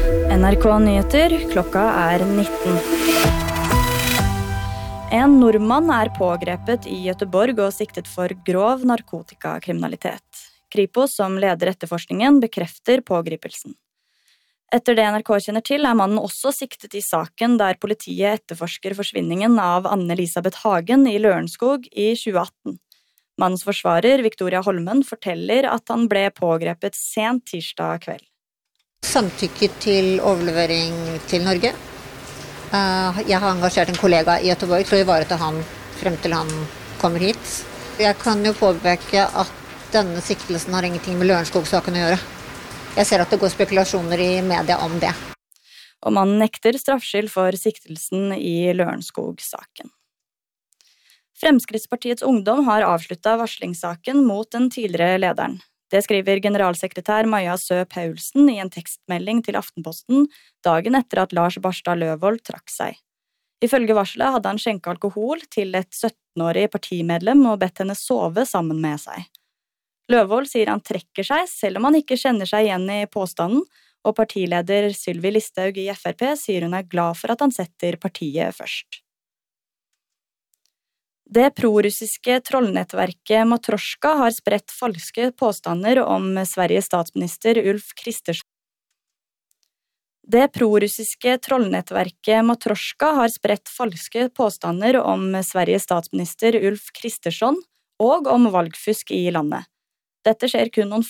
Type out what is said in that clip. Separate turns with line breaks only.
NRK Nyheter, klokka 19. En nordmann pågrepet i Göteborg og siktet for grov narkotikakriminalitet. Kripos, som leder etterforskningen, bekrefter pågripelsen. Etter det NRK kjenner til, mannen også siktet i saken der politiet etterforsker forsvinningen av Anne-Elisabeth Hagen i Lørenskog i 2018. Mannens forsvarer, Victoria Holmen, forteller at han ble pågrepet sent tirsdag kveld.
Samtykke til overlevering til Norge. Jeg har engasjert en kollega i Göteborg for å ivareta han frem til han kommer hit. Jeg kan jo påpeke at denne siktelsen har ingenting med Lørenskog-saken å gjøre. Jeg ser at det går spekulasjoner i media om det.
Og mannen nekter straffskyld for siktelsen i Lørenskog-saken. Fremskrittspartiets ungdom har avsluttet varslingssaken mot den tidligere lederen. Det skriver generalsekretær Maja Sø Paulsen i en tekstmelding til Aftenposten dagen etter at Lars Barstad Løvold trakk seg. Ifølge varselet hadde han skjenket alkohol til et 17-årig partimedlem og bedt henne sove sammen med seg. Løvold sier han trekker seg, selv om han ikke kjenner seg igjen i påstanden, og partileder Sylvi Listhaug i FrP sier hun glad for at han setter partiet først. Det prorussiske trollnettverket Matroska har spredt falske påstander om Sveriges statsminister Ulf Kristersson. Det prorussiske trollnettverket Matroska har spredt falske påstander om Sveriges statsminister Ulf Kristersson og om valgfusk i landet. Dette skjer kun noen